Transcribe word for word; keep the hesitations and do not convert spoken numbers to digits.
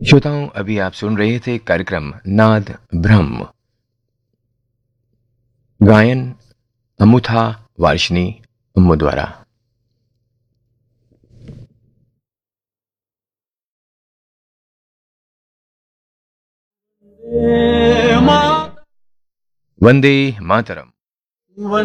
श्रोताओं, अभी आप सुन रहे थे कार्यक्रम नाद ब्रह्म, गायन अमुथा वार्ष्णी अम्मो द्वारा। वंदे मातरम।